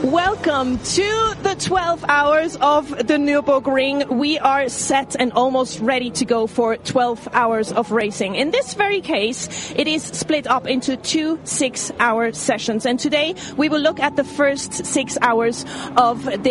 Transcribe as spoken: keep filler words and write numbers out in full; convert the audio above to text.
Welcome to the twelve hours of the Nürburgring. We are set and almost ready to go for twelve hours of racing. In this very case, it is split up into two six-hour sessions. And today, we will look at the first six hours of the